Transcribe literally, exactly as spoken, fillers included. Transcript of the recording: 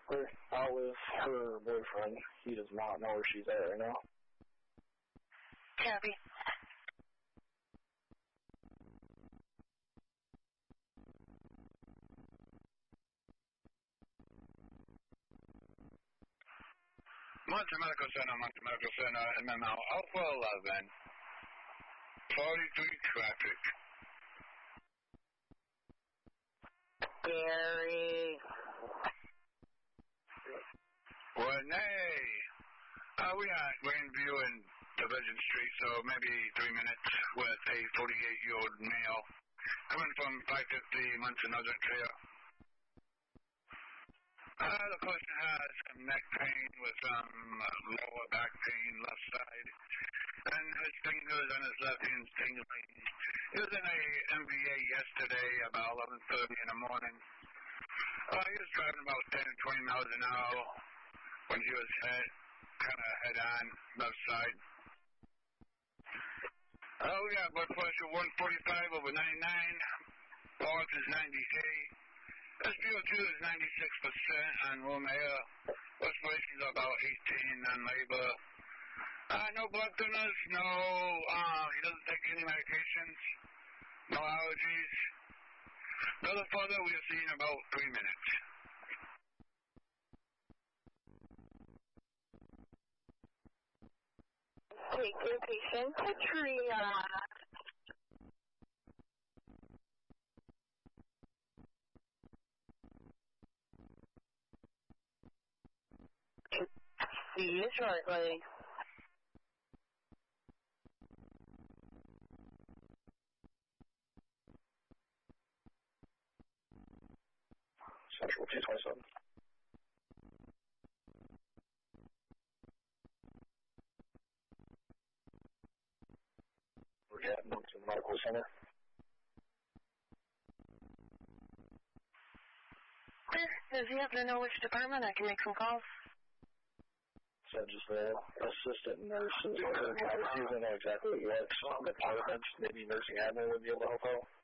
We're out with her boyfriend. He does not know where she's at right now. Copy. Monte Medical Center, Monte Medical Center, and then now Alpha eleven, forty-three traffic. Gary. Renee. Uh, we are at Grandview and Division Street, so maybe three minutes with a forty-eight-year-old male coming from five fifty Munson Ozark Trail. Uh, the person has some neck pain with some uh, lower back pain, left side, and his fingers and his left hand tingling. He was in a M V A yesterday about eleven thirty in the morning. Uh, he was driving about ten or twenty miles an hour when he was head, kind of head on, left side. Oh, uh, we got blood pressure one forty-five over ninety-nine. Pulse is ninety-eight. S p O two is ninety-six percent on room air. Respiration is about eighteen on labor. Uh, no blood thinners, no, uh, he doesn't take any medications, no allergies. Another further, we'll see in about three minutes. Take your patient to triage. See you shortly. Central two twenty-seven. We're at Munson Medical Center. Does he happen to know which department? I can make some calls. So just the assistant nurse. He doesn't know exactly what department. Maybe nursing admin would be able to help out.